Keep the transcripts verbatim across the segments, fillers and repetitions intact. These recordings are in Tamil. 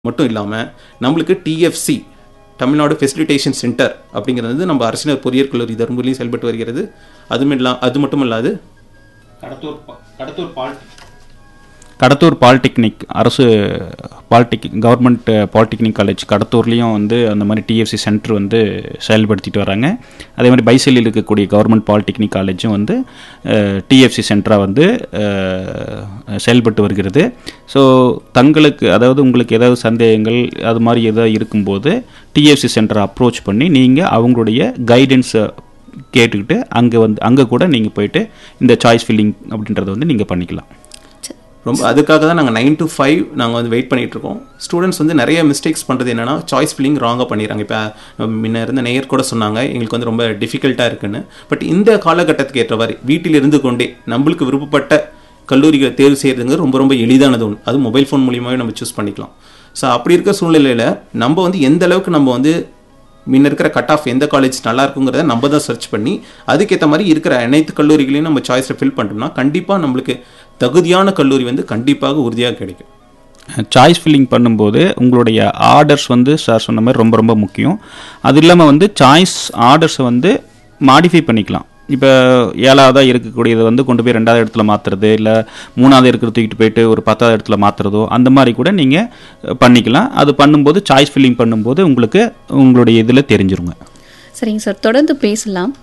மட்டும் இல்லாமல் நம்மளுக்கு டிஎஃப்சி தமிழ்நாடு ஃபெசிலிட்டேஷன் சென்டர் அப்படிங்கிறது நம்ம அரசினர் பொறியியல் கல்லூரி தருமபுரியிலும் செயல்பட்டு வருகிறது. அதுவும் இல்லா அது மட்டும் இல்லாது கடத்தூர் கடத்தூர் பால் கடத்தூர் பாலிடெக்னிக் அரசு பாலிடெக்னிக் கவர்மெண்ட் பாலிடெக்னிக் காலேஜ் கடத்தூர்லேயும் வந்து அந்த மாதிரி டிஎஃப்சி சென்டர் வந்து செயல்படுத்திட்டு வராங்க. அதே மாதிரி பைசலில் இருக்கக்கூடிய கவர்மெண்ட் பாலிடெக்னிக் காலேஜும் வந்து டிஎஃப்சி சென்டராக வந்து செயல்பட்டு வருகிறது. ஸோ தங்களுக்கு அதாவது உங்களுக்கு ஏதாவது சந்தேகங்கள் அது மாதிரி ஏதாவது இருக்கும்போது டிஎஃப்சி சென்டரை அப்ரோச் பண்ணி நீங்கள் அவங்களுடைய கைடன்ஸை கேட்டுக்கிட்டு அங்கே வந்து அங்கே கூட நீங்கள் போயிட்டு இந்த சாய்ஸ் ஃபில்லிங் அப்படின்றத வந்து நீங்கள் பண்ணிக்கலாம். ரொம்ப அதுக்காக தான் நாங்கள் நைன் டு ஃபைவ் நாங்கள் வந்து வெயிட் பண்ணிகிட்ருக்கோம். ஸ்டூடெண்ட்ஸ் வந்து நிறைய மிஸ்டேக்ஸ் பண்ணுறது என்னென்னா சாய்ஸ் ஃபில்லிங் ராங்காக பண்ணிடுறாங்க. இப்போ முன்ன இருந்த நேயர் கூட சொன்னாங்க எங்களுக்கு வந்து ரொம்ப டிஃபிகல்ட்டாக இருக்குன்னு. பட் இந்த காலகட்டத்துக்கு ஏற்றவாறு வீட்டில் இருந்து கொண்டே நம்மளுக்கு விருப்பப்பட்ட கல்லூரிகளை தேர்வு செய்கிறதுங்க ரொம்ப ரொம்ப எளிதானது ஒன்று. அது மொபைல் ஃபோன் மூலியமாகவே நம்ம சூஸ் பண்ணிக்கலாம். ஸோ அப்படி இருக்க சூழ்நிலையில் நம்ம வந்து எந்த அளவுக்கு நம்ம வந்து முன்ன இருக்கிற கட் ஆஃப் எந்த காலேஜ் நல்லா இருக்குங்கிறத நம்ம தான் சர்ச் பண்ணி அதுக்கேற்ற மாதிரி இருக்கிற அனைத்து கல்லூரிகளையும் நம்ம சாய்ஸை ஃபில் பண்ணிட்டோம்னா கண்டிப்பாக நம்மளுக்கு தகுதியான கல்லூரி வந்து கண்டிப்பாக உறுதியாக கிடைக்கும். சாய்ஸ் ஃபில்லிங் பண்ணும்போது உங்களுடைய ஆர்டர்ஸ் வந்து சார் சொன்ன மாதிரி ரொம்ப ரொம்ப முக்கியம். அது இல்லாமல் வந்து சாய்ஸ் ஆர்டர்ஸை வந்து மாடிஃபை பண்ணிக்கலாம். இப்போ ஏழாவதாக இருக்கக்கூடியதை வந்து கொண்டு போய் ரெண்டாவது இடத்துல மாற்றுறது, இல்லை மூணாவது இருக்கிறத தூக்கிட்டு போயிட்டு ஒரு பத்தாவது இடத்துல மாற்றுறதோ அந்த மாதிரி கூட நீங்கள் பண்ணிக்கலாம். அது பண்ணும்போது சாய்ஸ் ஃபில்லிங் பண்ணும்போது உங்களுக்கு உங்களுடைய இதில் தெரிஞ்சிருங்க. சரிங்க சார், தொடர்ந்து பேசலாம்.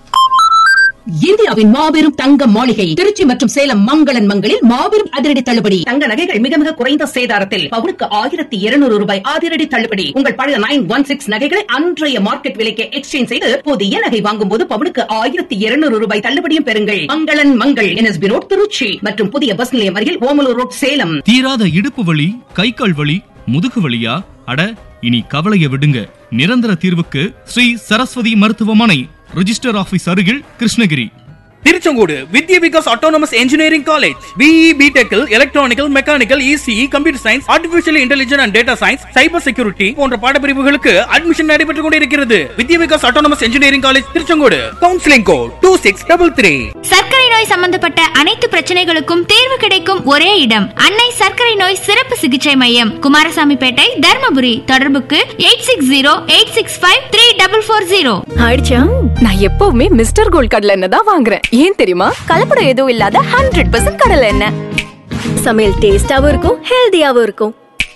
இந்தியாவின் மாபெரும் தங்க மாளிகை திருச்சி மற்றும் சேலம் மங்களன் மங்களில் மாபெரும் அதிரடி தள்ளுபடி. தங்க நகைகள் மிக மிக குறைந்த சேதாரத்தில் பவுனுக்கு ஆயிரத்தி இருநூறு ரூபாய் அதிரடி தள்ளுபடி. உங்கள் பழைய நைன் ஒன் சிக்ஸ் நகைகளை அன்றைய மார்க்கெட் விலைக்கு எக்ஸ்சேஞ்ச் செய்து புதிய நகை வாங்கும் போது பவுனுக்கு ஆயிரத்தி இருநூறு ரூபாய் தள்ளுபடியும் பெறுங்கள். மங்களன் மங்கள் என்எஸ்பி ரோட் திருச்சி மற்றும் புதிய பஸ் நிலையம் அருகில் ஓமலூர் ரோட் சேலம். தீராத இடுப்பு வலி, கை கால் வலி, முதுகு வலியா? அட இனி கவலைய விடுங்க. நிரந்தர தீர்வுக்கு ஸ்ரீ சரஸ்வதி மருத்துவமனை, ரிஜிஸ்டர் ஆபீஸ் அருகில், கிருஷ்ணகிரி. திருச்செங்கோடு வித்யா Vikas autonomous engineering college BE பிடெக்கில் electronical, mechanical, ECE, computer science, artificial intelligence and data science, cyber security போன்ற பாடப்பிரிவுகளுக்கு அட்மிஷன் நடைபெற்றுக் கொண்டிருக்கிறது. வித்யா Vikas autonomous engineering college Tiruchengode. Counselling code two six double three. சர்க்கரை நோய் சம்பந்தப்பட்ட அனைத்து பிரச்சனைகளுக்கும் தீர்வு கிடைக்கும் ஒரே இடம் அன்னை சர்க்கரை நோய் சிறப்பு சிகிச்சை மையம், குமாரசாமிப்பேட்டை, தர்மபுரி. தொடர்புக்கு eight six zero eight six five three double four zero. ஆயிடுச்சா? நான் எப்பவுமே மிஸ்டர் கோல்ட் கடலை எண்ணெய் தான் வாங்குறேன். ஏன் தெரியுமா? கலப்படம் எதுவும் இல்லாத ஹண்ட்ரட் பர்சன்ட் கடலை எண்ணெய். சமையல் டேஸ்டாவும் இருக்கும், ஹெல்தியாவும் இருக்கும்.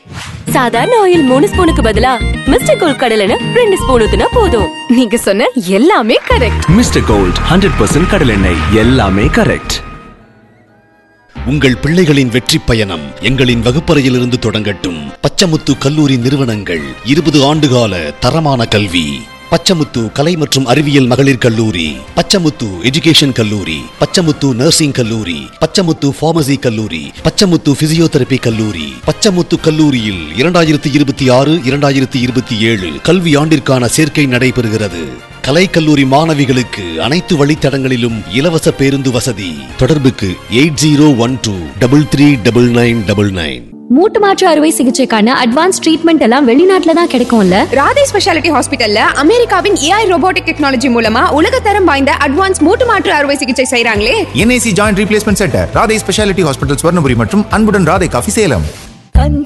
சாதாரண ஆயில் மூணு ஸ்பூனுக்கு பதிலா மிஸ்டர் கோல்ட் கடலை எண்ணெய் ரெண்டு ஸ்பூன் ஊத்துனா போதும். நீங்க சொன்ன எல்லாமே correct. Mister gold hundred percent கடலை எண்ணெய், எல்லாமே கரெக்ட். உங்கள் பிள்ளைகளின் வெற்றி பயணம் எங்களின் வகுப்பறையிலிருந்து தொடங்கட்டும். பச்சமுத்து கல்லூரி நிறுவனங்கள் இருபது ஆண்டுகால தரமான கல்வி. பச்சமுத்து கலை மற்றும் அறிவியல் மகளிர் கல்லூரி, பச்சமுத்து எஜுகேஷன் கல்லூரி, பச்சமுத்து நர்சிங் கல்லூரி, பச்சமுத்து பார்மசி கல்லூரி, பச்சமுத்து பிசியோதெரபி கல்லூரி. பச்சமுத்து கல்லூரியில் இரண்டாயிரத்தி இருபத்தி ஆறு இரண்டாயிரத்தி இருபத்தி ஏழு கல்வி ஆண்டிற்கான சேர்க்கை நடைபெறுகிறது. கலை கல்லூரி மாணவிகளுக்கு அனைத்து வழித்தடங்களிலும் இலவச பேருந்து வசதி. தொடர்புக்கு eight zero one two double three double nine double nine. மூட்டு மாற்று அறுவை சிகிச்சைக்கான அட்வான்ஸ் ட்ரீட்மெண்ட் எல்லாம் வெளிநாட்டுல தான் கிடைக்கும்ல. ராதே ஸ்பெஷாலிட்டி ஹாஸ்பிட்டல்ல அமெரிக்காவின் ஏஐ ரோபோட்டிக் டெக்னாலஜி மூலமா உலகத்தரம் வாய்ந்த அட்வான்ஸ் மூட்டு மாற்று அறுவை சிகிச்சை செய்றாங்களே. NIC joint replacement centre, Radhe speciality hospital, Swarnapuri மற்றும் அன்புடன் ராதே காஃபி, சேலம்.